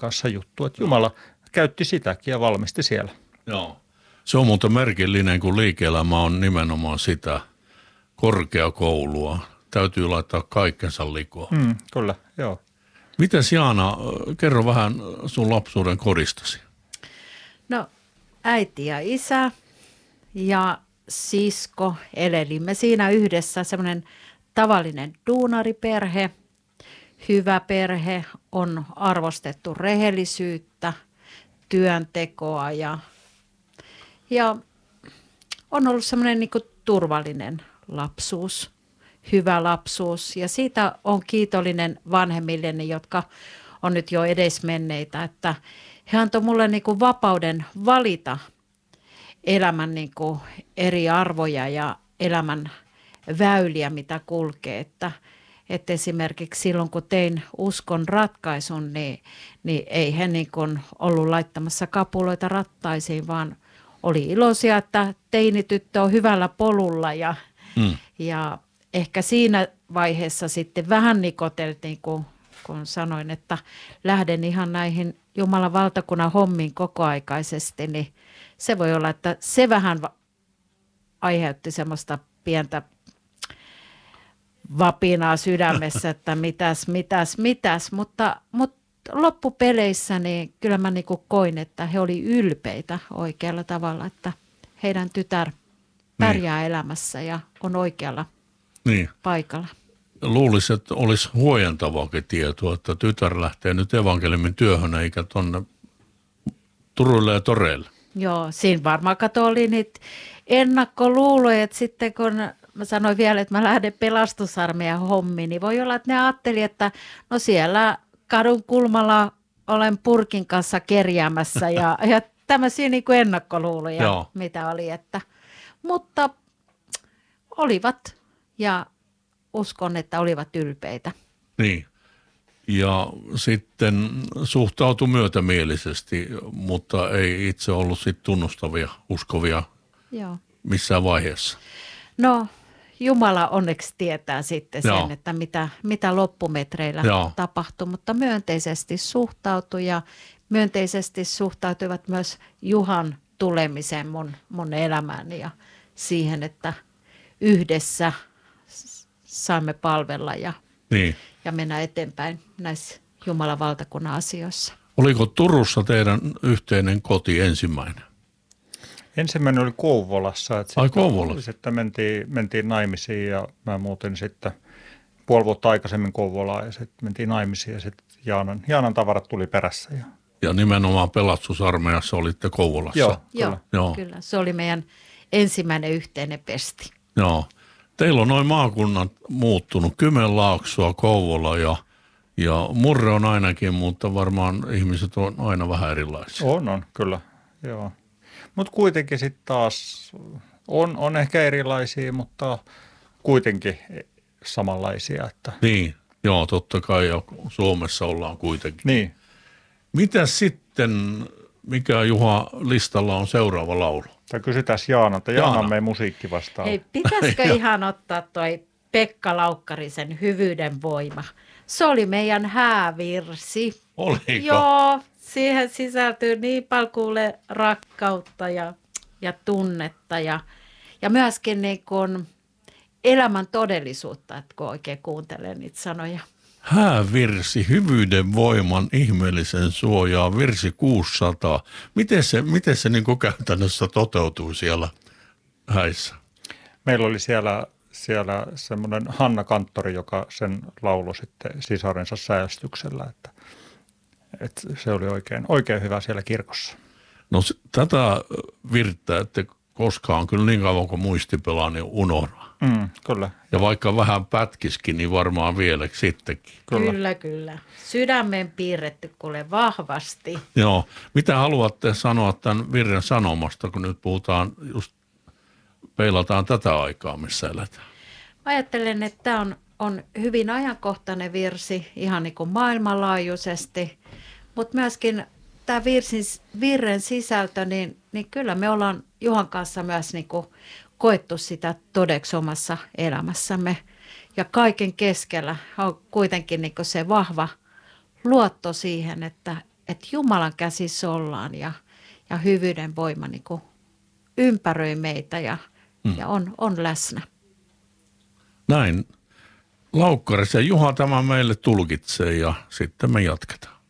kanssa juttu. Että Jumala käytti sitäkin ja valmisti siellä. Joo. Se on muuten merkillinen, kun liike-elämä on nimenomaan sitä korkeakoulua. Täytyy laittaa kaikkensa likoon. Kyllä, joo. Mites Jaana, kerro vähän sun lapsuuden kodistasi. No äiti ja isä ja sisko elelimme siinä yhdessä, semmoinen tavallinen duunariperhe, hyvä perhe, on arvostettu rehellisyyttä, työntekoa ja on ollut semmoinen niin kuin turvallinen lapsuus, hyvä lapsuus ja siitä on kiitollinen vanhemmilleni, jotka on nyt jo edesmenneitä, että he antoivat mulle niin kuin vapauden valita elämän niin kuin eri arvoja ja elämän väyliä, mitä kulkee. Että esimerkiksi silloin, kun tein uskon ratkaisun, niin ei he niin kuin ollut laittamassa kapuloita rattaisiin, vaan oli iloisia, että teinityttö on hyvällä polulla. Ja ehkä siinä vaiheessa sitten vähän nikoteltiin, kun sanoin, että lähden ihan näihin Jumalan valtakunnan hommiin kokoaikaisesti, niin se voi olla, että se vähän aiheutti semmoista pientä vapinaa sydämessä, että mitäs, mutta loppupeleissä niin kyllä mä niin kuin koin, että he oli ylpeitä oikealla tavalla, että heidän tytär pärjää elämässä ja on oikealla paikalla. Luulisin, että olisi huojentavaakin tietoa, että tytär lähtee nyt evankeliumin työhön eikä tuonne Turuille ja Toreille. Joo, siinä varmaan oli niitä ennakkoluuloja, että sitten kun mä sanoin vielä, että mä lähden pelastusarmeijan hommiin, niin voi olla, että ne ajatteli, että no siellä kadun kulmalla olen purkin kanssa kerjäämässä ja tämmöisiä niin kuin ennakkoluuloja, joo, mitä oli, mutta olivat ja uskon, että olivat ylpeitä. Niin. Ja sitten suhtautui myötämielisesti, mutta ei itse ollut sit tunnustavia, uskovia, joo, missään vaiheessa. No, Jumala onneksi tietää sitten sen, joo, että mitä loppumetreillä, joo, tapahtui, mutta myönteisesti suhtautui ja myönteisesti suhtautuivat myös Juhan tulemiseen mun elämääni ja siihen, että yhdessä saimme palvella ja mennä eteenpäin näissä Jumalan valtakunnan asioissa. Oliko Turussa teidän yhteinen koti ensimmäinen? Ensimmäinen oli Kouvolassa. Kouvolassa? Sitten mentiin naimisiin ja mä muutin sitten puoli vuotta aikaisemmin Kouvolaan ja sitten mentiin naimisiin ja sitten Jaanan tavarat tuli perässä. Ja nimenomaan pelastusarmeijassa olitte Kouvolassa? Joo, kyllä. Se oli meidän ensimmäinen yhteinen pesti. Joo. Teillä on noin maakunnat muuttunut, Kymenlaaksoa, Kouvola ja Murre on ainakin, mutta varmaan ihmiset on aina vähän erilaisia. On, kyllä, joo. Mutta kuitenkin sitten taas on ehkä erilaisia, mutta kuitenkin samanlaisia. Että. Niin, joo, totta kai ja Suomessa ollaan kuitenkin. Niin. Mitäs sitten, mikä Juha listalla on seuraava laulu? Tai kysytään Jaanalta. Jaana meidän musiikki vastaan. Hei, pitäisikö ihan ottaa toi Pekka Laukkarisen Hyvyyden voima? Se oli meidän häävirsi. Oliko? Joo, siihen sisältyy niin paljon kuule rakkautta ja tunnetta ja myöskin niin kuin elämän todellisuutta, että kun oikein kuuntelee niitä sanoja. Häävirsi, Hyvyyden voiman ihmeellisen suojaa, virsi 600. Miten se niin kuin käytännössä toteutuu siellä häissä? Meillä oli siellä semmoinen Hanna Kanttori, joka sen lauloi sitten sisarensa säästyksellä, että se oli oikein hyvä siellä kirkossa. No tätä virttä, että koskaan kyllä niin kauan kuin muisti pelaa, niin unohda. Kyllä. Ja vaikka vähän pätkiskin, niin varmaan vielä sittenkin. Kyllä. Sydämen piirretty kuule vahvasti. Joo. Mitä haluatte sanoa tämän virren sanomasta, kun nyt puhutaan, just peilataan tätä aikaa, missä eletään? Ajattelen, että tämä on hyvin ajankohtainen virsi, ihan niin kuin maailmanlaajuisesti, mutta myöskin tämä virren sisältö, niin kyllä me ollaan Juhan kanssa myös niin kuin koettu sitä todeksi omassa elämässämme. Ja kaiken keskellä on kuitenkin niin kuin se vahva luotto siihen, että että Jumalan käsissä ollaan ja hyvyyden voima niin kuin ympäröi meitä ja on läsnä. Näin Laukkaris ja Juha tämä meille tulkitsee ja sitten me jatketaan.